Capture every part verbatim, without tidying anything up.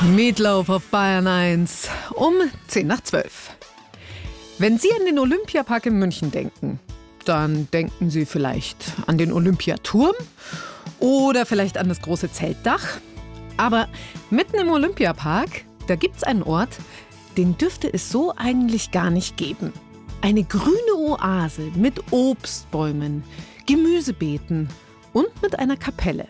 Meatloaf auf Bayern eins um zehn nach zwölf. Wenn Sie an den Olympiapark in München denken, dann denken Sie vielleicht an den Olympiaturm oder vielleicht an das große Zeltdach. Aber mitten im Olympiapark, da gibt es einen Ort, den dürfte es so eigentlich gar nicht geben. Eine grüne Oase mit Obstbäumen, Gemüsebeeten und mit einer Kapelle.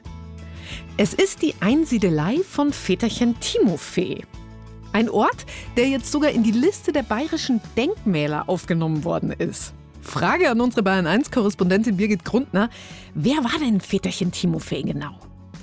Es ist die Einsiedelei von Väterchen Timofej. Ein Ort, der jetzt sogar in die Liste der bayerischen Denkmäler aufgenommen worden ist. Frage an unsere Bayern eins Korrespondentin Birgit Grundner. Wer war denn Väterchen Timofej genau?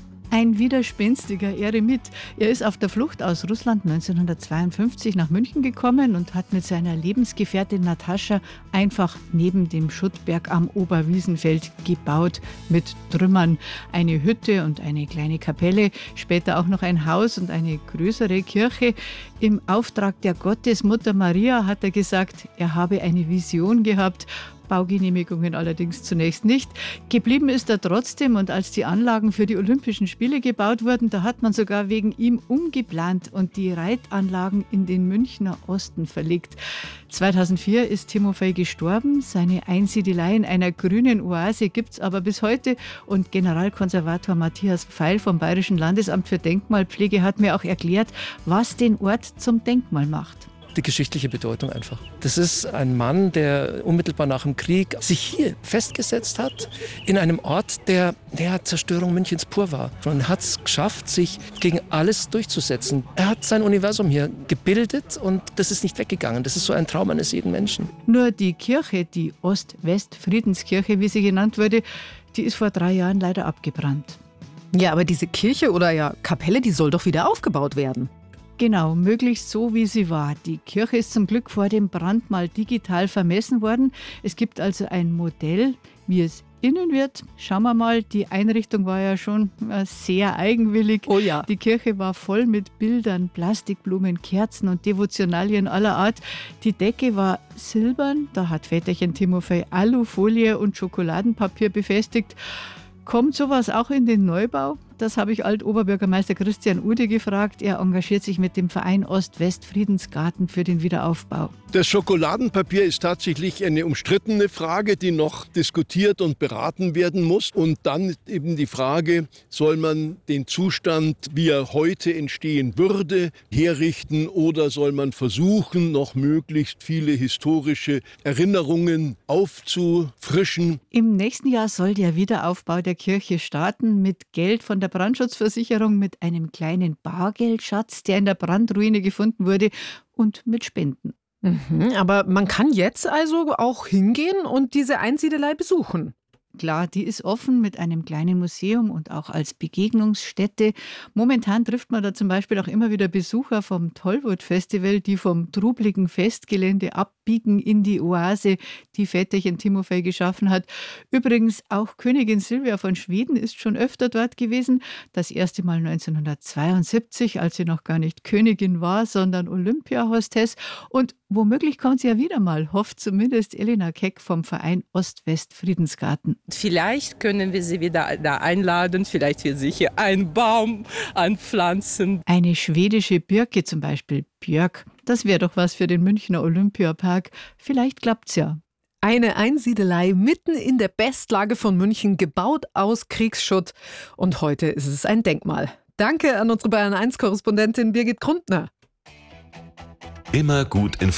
Ein widerspenstiger Eremit. Er ist auf der Flucht aus Russland neunzehnhundertzweiundfünfzig nach München gekommen und hat mit seiner Lebensgefährtin Natascha einfach neben dem Schuttberg am Oberwiesenfeld gebaut mit Trümmern. Eine Hütte und eine kleine Kapelle, später auch noch ein Haus und eine größere Kirche. Im Auftrag der Gottesmutter Maria hat er gesagt, er habe eine Vision gehabt. Baugenehmigungen allerdings zunächst nicht. Geblieben ist er trotzdem, und als die Anlagen für die Olympischen Spiele gebaut wurden, da hat man sogar wegen ihm umgeplant und die Reitanlagen in den Münchner Osten verlegt. zweitausendvier ist Timofej gestorben. Seine Einsiedelei in einer grünen Oase gibt es aber bis heute, und Generalkonservator Matthias Pfeil vom Bayerischen Landesamt für Denkmalpflege hat mir auch erklärt, was den Ort zum Denkmal macht. Die geschichtliche Bedeutung einfach. Das ist ein Mann, der unmittelbar nach dem Krieg sich hier festgesetzt hat, in einem Ort, der der Zerstörung Münchens pur war. Und hat es geschafft, sich gegen alles durchzusetzen. Er hat sein Universum hier gebildet und das ist nicht weggegangen. Das ist so ein Traum eines jeden Menschen. Nur die Kirche, die Ost-West-Friedenskirche, wie sie genannt wurde, die ist vor drei Jahren leider abgebrannt. Ja, aber diese Kirche oder ja Kapelle, die soll doch wieder aufgebaut werden. Genau, möglichst so, wie sie war. Die Kirche ist zum Glück vor dem Brand mal digital vermessen worden. Es gibt also ein Modell, wie es innen wird. Schauen wir mal, die Einrichtung war ja schon sehr eigenwillig. Oh ja. Die Kirche war voll mit Bildern, Plastikblumen, Kerzen und Devotionalien aller Art. Die Decke war silbern, da hat Väterchen Timofej Alufolie und Schokoladenpapier befestigt. Kommt sowas auch in den Neubau? Das habe ich Alt-Oberbürgermeister Christian Ude gefragt. Er engagiert sich mit dem Verein Ost-West-Friedensgarten für den Wiederaufbau. Das Schokoladenpapier ist tatsächlich eine umstrittene Frage, die noch diskutiert und beraten werden muss. Und dann eben die Frage, soll man den Zustand, wie er heute entstehen würde, herrichten, oder soll man versuchen, noch möglichst viele historische Erinnerungen aufzufrischen? Im nächsten Jahr soll der Wiederaufbau der Kirche starten mit Geld von der Brandschutzversicherung, mit einem kleinen Bargeldschatz, der in der Brandruine gefunden wurde, und mit Spenden. Mhm, aber man kann jetzt also auch hingehen und diese Einsiedelei besuchen. Klar, die ist offen mit einem kleinen Museum und auch als Begegnungsstätte. Momentan trifft man da zum Beispiel auch immer wieder Besucher vom Tollwood-Festival, die vom trubligen Festgelände abbiegen in die Oase, die Väterchen Timofej geschaffen hat. Übrigens auch Königin Silvia von Schweden ist schon öfter dort gewesen. Das erste Mal neunzehnhundertzweiundsiebzig, als sie noch gar nicht Königin war, sondern Olympiahostess. Und womöglich kommt sie ja wieder mal, hofft zumindest Elena Keck vom Verein Ost-West-Friedensgarten. Vielleicht können wir sie wieder da einladen, vielleicht wird sie hier einen Baum anpflanzen. Eine schwedische Birke zum Beispiel, Björk, das wäre doch was für den Münchner Olympiapark. Vielleicht klappt's ja. Eine Einsiedelei mitten in der Bestlage von München, gebaut aus Kriegsschutt. Und heute ist es ein Denkmal. Danke an unsere Bayern eins Korrespondentin Birgit Grundner. Immer gut informiert.